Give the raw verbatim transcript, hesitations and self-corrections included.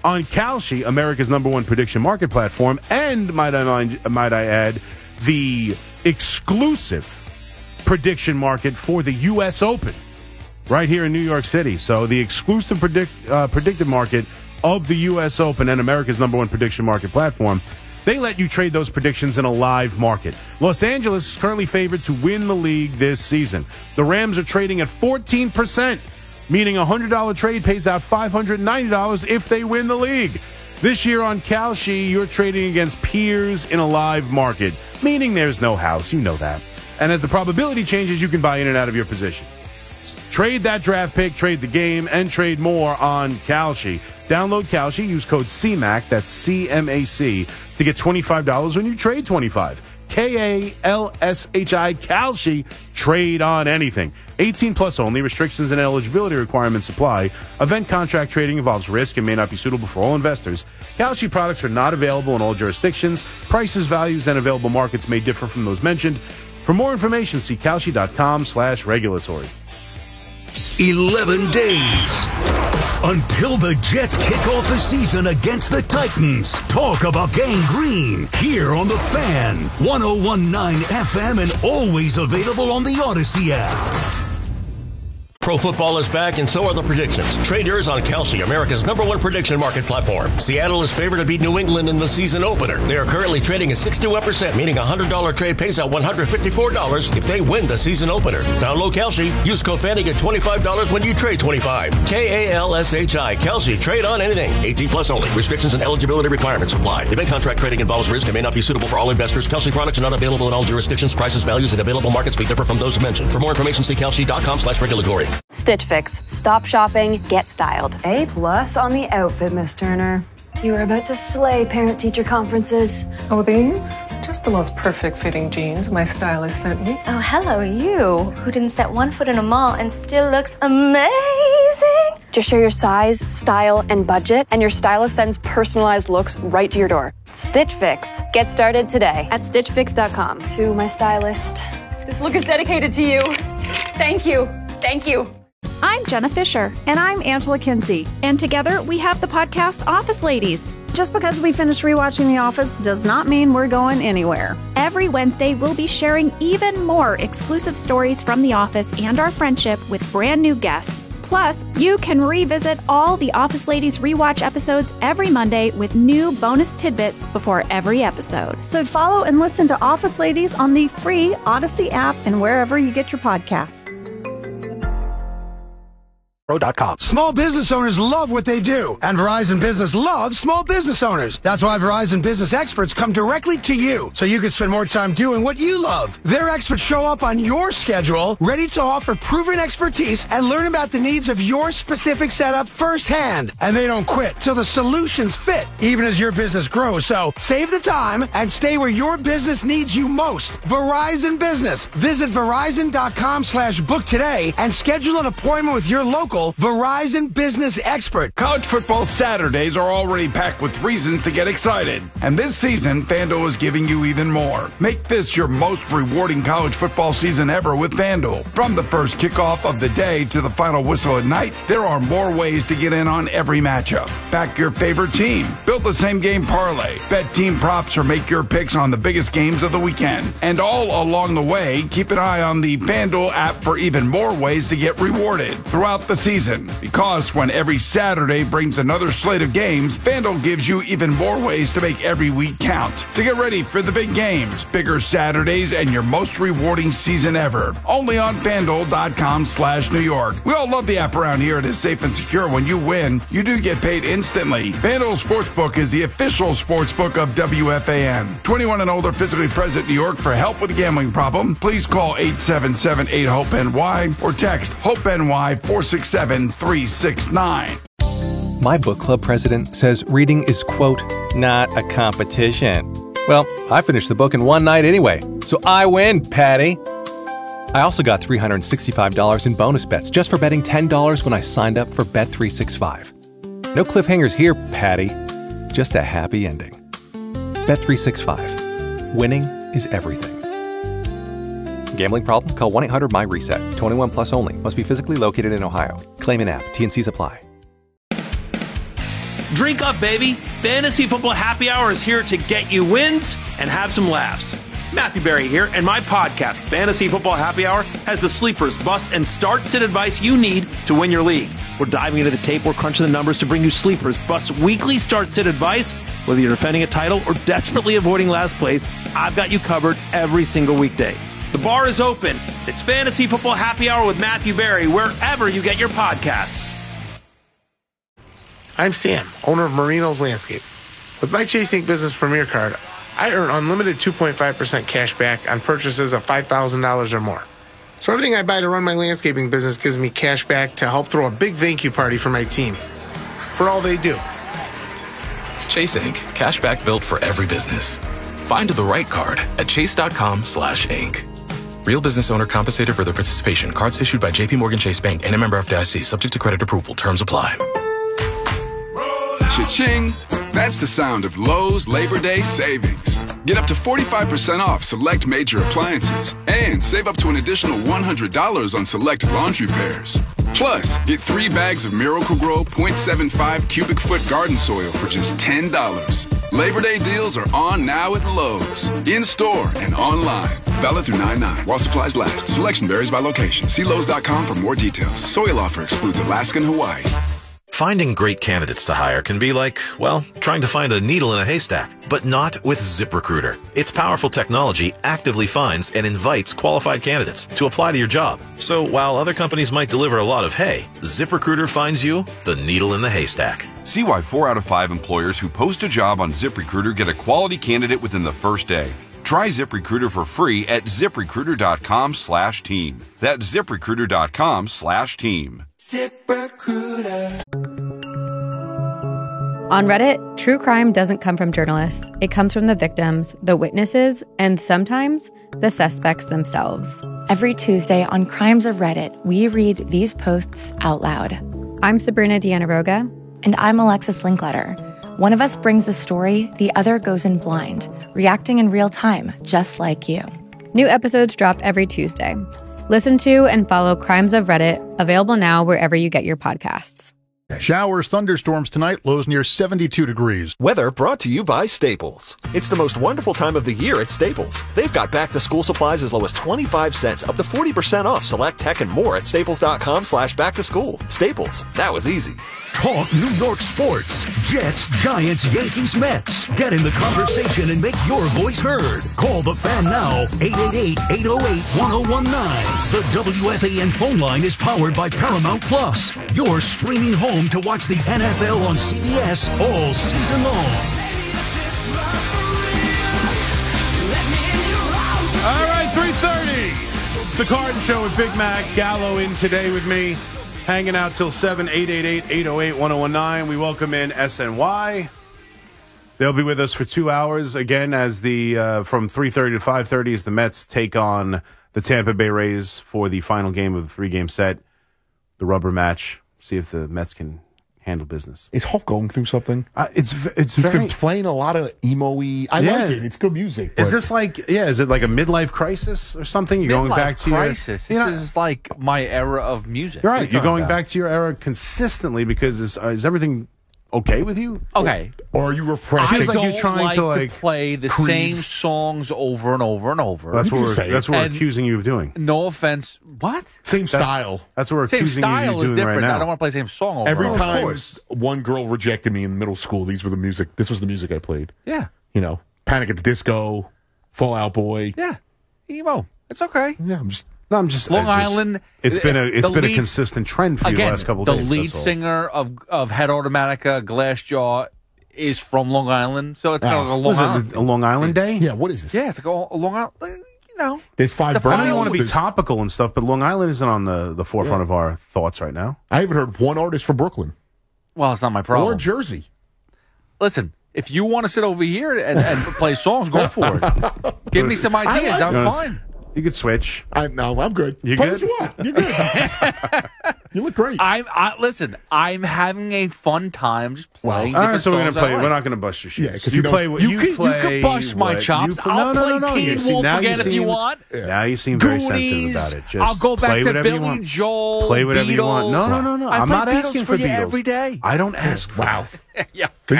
on Kalshi, America's number one prediction market platform, and, might I, mind, might I add, the exclusive prediction market for the U S Open right here in New York City. So the exclusive predict, uh, predictive market of the U S Open and America's number one prediction market platform. They let you trade those predictions in a live market. Los Angeles is currently favored to win the league this season. The Rams are trading at fourteen percent, meaning a one hundred dollars trade pays out five hundred ninety dollars if they win the league. This year on Kalshi, you're trading against peers in a live market, meaning there's no house. You know that. And as the probability changes, you can buy in and out of your position. Trade that draft pick, trade the game, and trade more on Kalshi. Download Kalshi, use code C M A C, that's C M A C, to get twenty-five dollars when you trade twenty-five dollars. K A L S H I, Kalshi, trade on anything. eighteen plus only, restrictions and eligibility requirements apply. Event contract trading involves risk and may not be suitable for all investors. Kalshi products are not available in all jurisdictions. Prices, values, and available markets may differ from those mentioned. For more information, see Kalshi.com slash regulatory. eleven days until the Jets kick off the season against the Titans. Talk about Gang Green here on The Fan, one oh one point nine F M, and always available on the Odyssey app. Pro football is back, and so are the predictions. Trade yours on Kalshi, America's number one prediction market platform. Seattle is favored to beat New England in the season opener. They are currently trading at sixty-one percent, meaning a one hundred dollars trade pays out one hundred fifty-four dollars if they win the season opener. Download Kalshi. Use code FAN to get twenty-five dollars when you trade twenty-five dollars. K A L S H I. Kalshi. Trade on anything. eighteen plus only. Restrictions and eligibility requirements apply. Event contract trading involves risk and may not be suitable for all investors. Kalshi products are not available in all jurisdictions. Prices, values, and available markets may differ from those mentioned. For more information, see Kalshi.com slash regulatory. Stitch Fix. Stop shopping, get styled. A plus on the outfit, Miss Turner. You were about to slay parent-teacher conferences. Oh, these? Just the most perfect fitting jeans my stylist sent me. Oh, hello, you, who didn't set one foot in a mall and still looks amazing. Just share your size, style, and budget, and your stylist sends personalized looks right to your door. Stitch Fix. Get started today at stitch fix dot com. To my stylist, this look is dedicated to you. Thank you. Thank you. I'm Jenna Fisher. And I'm Angela Kinsey. And together we have the podcast Office Ladies. Just because we finished rewatching The Office does not mean we're going anywhere. Every Wednesday, we'll be sharing even more exclusive stories from The Office and our friendship with brand new guests. Plus, you can revisit all the Office Ladies rewatch episodes every Monday with new bonus tidbits before every episode. So follow and listen to Office Ladies on the free Odyssey app and wherever you get your podcasts. Small business owners love what they do, and Verizon Business loves small business owners. That's why Verizon Business experts come directly to you, so you can spend more time doing what you love. Their experts show up on your schedule, ready to offer proven expertise and learn about the needs of your specific setup firsthand. And they don't quit till the solutions fit, even as your business grows. So save the time and stay where your business needs you most. Verizon Business. Visit Verizon.com slash book today and schedule an appointment with your local Verizon Business expert. College football Saturdays are already packed with reasons to get excited. And this season, FanDuel is giving you even more. Make this your most rewarding college football season ever with FanDuel. From the first kickoff of the day to the final whistle at night, there are more ways to get in on every matchup. Back your favorite team. Build the same game parlay. Bet team props or make your picks on the biggest games of the weekend. And all along the way, keep an eye on the FanDuel app for even more ways to get rewarded throughout the season. Because when every Saturday brings another slate of games, FanDuel gives you even more ways to make every week count. So get ready for the big games, bigger Saturdays, and your most rewarding season ever. Only on FanDuel.com slash New York. We all love the app around here. It is safe and secure. When you win, you do get paid instantly. FanDuel Sportsbook is the official sportsbook of W F A N. twenty-one and older, physically present in New York. For help with a gambling problem, please call eight seven seven, eight, HOPE, N Y or text HOPE-NY four six seven, three six nine. My book club president says reading is, quote, not a competition. Well, I finished the book in one night anyway, so I win, Patty. I also got three hundred sixty-five dollars in bonus bets just for betting ten dollars when I signed up for Bet three sixty-five. No cliffhangers here, Patty. Just a happy ending. Bet three sixty-five. Winning is everything. Gambling problem? Call one eight hundred my reset. twenty-one plus only. Must be physically located in Ohio. Claim in app. T and C's apply. Drink up, baby. Fantasy Football Happy Hour is here to get you wins and have some laughs. Matthew Berry here, and my podcast, Fantasy Football Happy Hour, has the sleepers, busts, and start-sit advice you need to win your league. We're diving into the tape, we're crunching the numbers to bring you sleepers, busts, weekly start-sit advice. Whether you're defending a title or desperately avoiding last place, I've got you covered every single weekday. The bar is open. It's Fantasy Football Happy Hour with Matthew Berry, wherever you get your podcasts. I'm Sam, owner of Marino's Landscape. With my Chase Ink Business Premier Card, I earn unlimited two point five percent cash back on purchases of five thousand dollars or more. So everything I buy to run my landscaping business gives me cash back to help throw a big thank you party for my team. For all they do. Chase Ink. Cash back built for every business. Find the right card at chase.com slash ink. Real business owner compensated for their participation. Cards issued by J P Morgan Chase Bank and a member F D I C. Subject to credit approval. Terms apply. Cha-ching! That's the sound of Lowe's Labor Day savings. Get up to forty-five percent off select major appliances and save up to an additional one hundred dollars on select laundry pairs. Plus, get three bags of Miracle-Gro point seven five cubic foot garden soil for just ten dollars. Labor Day deals are on now at Lowe's, in-store and online. Valid through nine nine while supplies last. Selection varies by location. See Lowe's dot com for more details. Soil offer excludes Alaska and Hawaii. Finding great candidates to hire can be like, well, trying to find a needle in a haystack, but not with ZipRecruiter. Its powerful technology actively finds and invites qualified candidates to apply to your job. So while other companies might deliver a lot of hay, ZipRecruiter finds you the needle in the haystack. See why four out of five employers who post a job on ZipRecruiter get a quality candidate within the first day. Try ZipRecruiter for free at ZipRecruiter.com slash team. That's ZipRecruiter.com slash team. ZipRecruiter. On Reddit, true crime doesn't come from journalists. It comes from the victims, the witnesses, and sometimes the suspects themselves. Every Tuesday on Crimes of Reddit, we read these posts out loud. I'm Sabrina Dianaroga. And I'm Alexis Linkletter. One of us brings the story, the other goes in blind, reacting in real time, just like you. New episodes drop every Tuesday. Listen to and follow Crimes of Reddit, available now wherever you get your podcasts. Showers, thunderstorms tonight, lows near seventy-two degrees. Weather brought to you by Staples. It's the most wonderful time of the year at Staples. They've got back-to-school supplies as low as twenty-five cents, up to forty percent off select tech and more at staples.com slash back-to-school. Staples, that was easy. Talk New York sports. Jets, Giants, Yankees, Mets. Get in the conversation and make your voice heard. Call the Fan now, eight eight eight, eight oh eight, one oh one nine. The W F A N phone line is powered by Paramount Plus. Your streaming home to watch the N F L on C B S all season long. All right, three thirty. It's the Carton Show with Big Mac. Gallo in today with me. Hanging out till seven, eight eight eight, eight oh eight, one oh one nine. We welcome in S N Y. They'll be with us for two hours again as the uh, from three thirty to five thirty as the Mets take on the Tampa Bay Rays for the final game of the three-game set, the rubber match. See if the Mets can handle business. Is Huff going through something? Uh, it's it's He's very, been playing a lot of emo-y. I yeah. like it. It's good music. Is this like, yeah, is it like a midlife crisis or something? You're midlife going back to crisis. your... This you know, is like my era of music. You're right. You're going about? back to your era consistently because is, uh, is everything okay with you? Okay. Or, or are you refreshing? I Feels like don't you're trying like to, like, play the Creed. same songs over and over and over. That's what we're, that's what we're And accusing you of doing. No offense. What? Same That's, style. that's what we're Same accusing you style of is doing different. right now. I don't want to play the same song over Every and over. time one girl rejected me in middle school, these were the music. This was the music I played. Yeah. You know, Panic at the Disco, Fall Out Boy. Yeah. Emo. It's okay. Yeah, I'm just... No, I'm just Long I just, Island. It's been a it's the been lead, a consistent trend for you again, the last couple of the days. lead that's all. singer of of Head Automatica, Glassjaw, is from Long Island, so it's kind of like a Long Was Island. it a Long Island Day? Yeah, what is this? Yeah, it's like a, a Long Island. You know, There's five The burn I know you Files, want to be There's- topical and stuff, but Long Island isn't on the, the forefront Yeah. of our thoughts right now. I haven't heard one artist from Brooklyn. well, it's not my problem. Or Jersey. Listen, if you want to sit over here and, and play songs, go for it. Give me some ideas. I like I'm this. fine. You could switch. I no, I'm good. You Play good? what you want. You're good. You look great. I'm I, listen. I'm having a fun time just playing. All right, so we're gonna songs I play. like. We're not gonna bust your shoes. Yeah, 'cause you he play. knows- What You you, can- you play. can bust my what chops. you play- I'll no, no, play no, no. Teen You see, Wolf now again you if you seem- want. Now you seem very Goonies. sensitive about it. Just I'll go back play to whatever you Billy want. Joel. Play whatever you want. Beatles. No, no, no, no. I I'm play not Beatles asking for for you Beatles every day. I don't ask. For Wow. yeah. Because